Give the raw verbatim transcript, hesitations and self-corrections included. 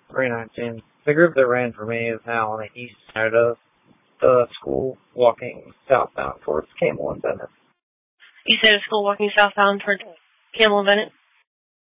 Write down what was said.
three nineteen. The group that ran for me is now on the east side of the school, walking southbound towards Campbell and Bennett. You said a school walking southbound towards Campbell and Bennett?